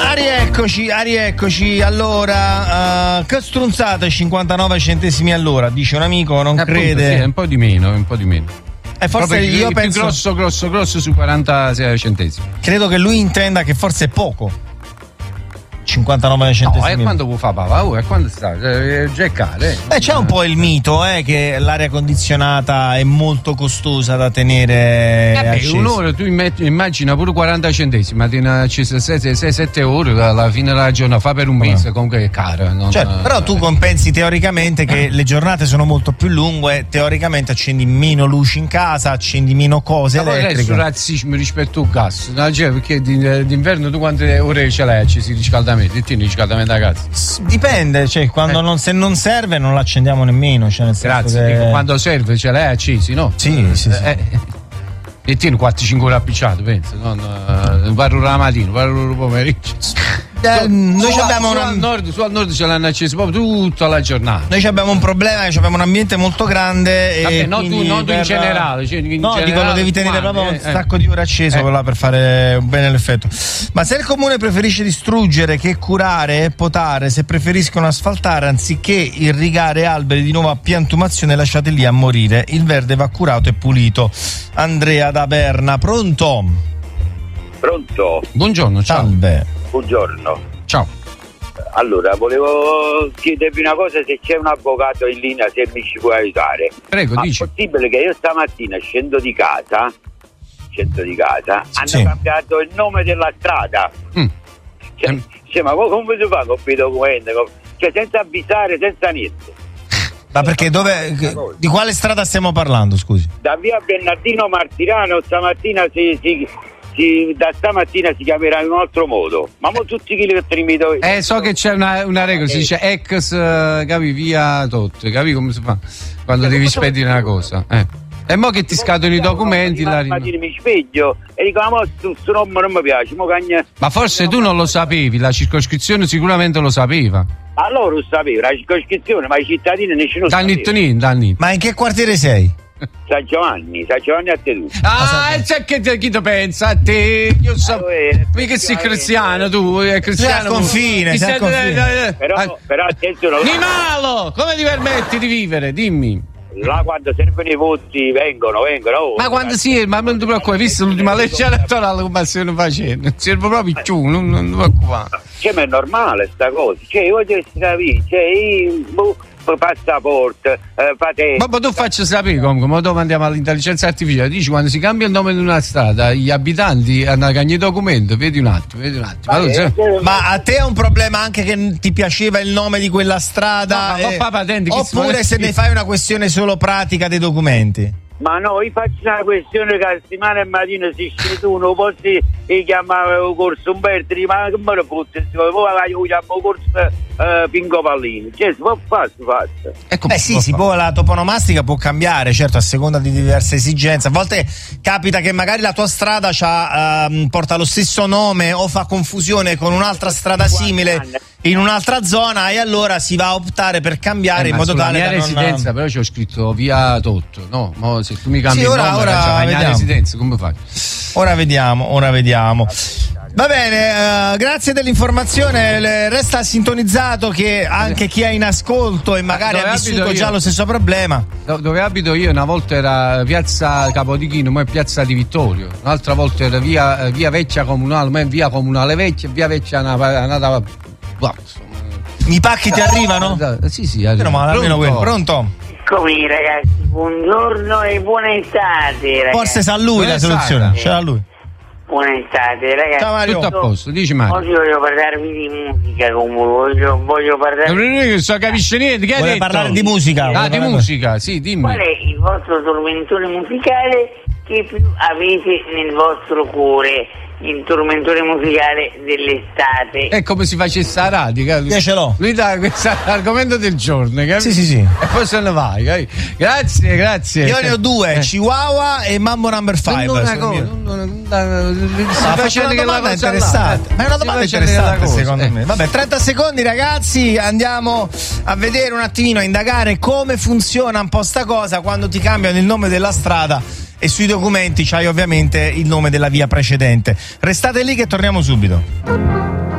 Rieccoci. Allora, che strunzata 59 centesimi all'ora, dice un amico, non crede. Sì, è un po' di meno. Forse io penso grosso su 46 centesimi. Credo che lui intenda che forse è poco. 59 centesimi. No, e quando fa papà? E quando sta? Già è caro. C'è un po' il mito che l'aria condizionata è molto costosa da tenere accesa. Un'ora tu immagina pure 40 centesimi, ma tiene accesa 6-7 ore alla fine della giornata, fa per un mese, comunque è cara. Però tu compensi teoricamente che le giornate sono molto più lunghe, teoricamente accendi meno luci in casa, accendi meno cose elettriche. Poi razzismo rispetto al gas, no? Perché d'inverno tu quante ore ce l'hai accesi riscaldamento? Ti tieni riscaldamento a casa? Dipende, quando se non serve non l'accendiamo nemmeno. Grazie, dico, quando serve ce l'hai accesi, no? Sì. E tieni 4-5 ore appicciato, penso. Non parlo la mattina, parlo il pomeriggio. Noi abbiamo al nord ce l'hanno acceso proprio tutta la giornata. Noi abbiamo un problema, abbiamo un ambiente molto grande. Vabbè, non tu in generale. Dico, lo devi tenere proprio un sacco di ore acceso per fare bene l'effetto. Ma se il comune preferisce distruggere che curare e potare, se preferiscono asfaltare anziché irrigare alberi di nuova piantumazione, lasciateli a morire. Il verde va curato e pulito. Andrea da Berna, pronto? Buongiorno, ciao. Salve. Buongiorno. Ciao. Allora, volevo chiedervi una cosa, se c'è un avvocato in linea, se mi ci può aiutare. Prego, dici. È possibile che io stamattina scendo di casa, hanno cambiato il nome della strada. Ma come si fa con quei documenti? Senza avvisare, senza niente. Ma perché di quale strada stiamo parlando, scusi? Da via Bernardino Martirano stamattina da stamattina si chiamerà in un altro modo, ma tutti i chilometri mi do. So che c'è una regola, si dice ex, capi, via tot, capi come si fa quando devi spedire una cosa. E mo che ti scadono i documenti la mattina mi sveglio e dico questo nome non mi piace, ma forse tu non lo sapevi, la circoscrizione sicuramente lo sapeva. Allora lo sapevo, la circoscrizione, ma i cittadini nessuno sapeva. Ma in che quartiere sei? San Giovanni a Teduccio. C'è chi ti pensa a te? Io so mica sei cristiano, tu è cristiano. Sei al confine. Però attenzione. Nimalo, come ti permetti di vivere? Dimmi. Là quando servono i voti vengono. Ma quando ma non ti preoccupare, visto l'ultima legge elettorale come stiamo facendo, non serve proprio più, non ti preoccupare. Ma è normale sta cosa, io devo capire, passaporto, patente. Ma tu faccio sapere comunque, ma dopo andiamo all'intelligenza artificiale, dici quando si cambia il nome di una strada, gli abitanti hanno cambiato i documenti, vedi un attimo. Ma a te è un problema anche che ti piaceva il nome di quella strada? Oppure se ne fai una questione solo pratica dei documenti? Ma no, io faccio una questione che la settimana e mattina si scende uno, poi si chiama corso Umberto, ma che me lo fotte, poi lo chiamo corso Pinco Pallini, si può fare. Si può, la toponomastica può cambiare, certo, a seconda di diverse esigenze. A volte capita che magari la tua strada porta lo stesso nome o fa confusione con un'altra strada simile in un'altra zona, e allora si va a optare per cambiare in modo tale da residenza, però c'ho scritto via Totto, no? Mo se tu mi cambi il nome, ora la residenza, come fai? Ora vediamo. Va bene, grazie dell'informazione. Resta sintonizzato che anche chi è in ascolto e magari ha vissuto già lo stesso problema. Dove abito io una volta era piazza Capodichino, ma è piazza di Vittorio, un'altra volta era via Vecchia Comunale, ma è via Comunale Vecchia, via Vecchia Nata. I pacchi ti arrivano? Sì, arrivano. Ma almeno quello. Pronto? Eccomi ragazzi, buongiorno e buona estate ragazzi. Forse sa lui la soluzione, ce l'ha lui. Buona estate ragazzi. Ciao Mario. Tutto a posto, dici Mario. Oggi voglio parlarvi di musica con voi, voglio parlare. Non so capisce niente, che hai detto? Parlare di musica. Di musica, sì, dimmi. Qual è il vostro tormentone musicale che più avete nel vostro cuore? Il tormentore musicale dell'estate. È come si facesse a radio, io ce l'ho. Lui dà questo argomento del giorno, capito? Sì. E poi se ne vai, capito? Grazie. Io ne ho due, Chihuahua e Mambo Number 5. Una domanda interessante. Ma è una domanda interessante, secondo me. Vabbè, 30 secondi ragazzi, andiamo a vedere un attimino, a indagare come funziona un po' sta cosa quando ti cambiano il nome della strada e sui documenti c'hai ovviamente il nome della via precedente. Restate lì che torniamo subito.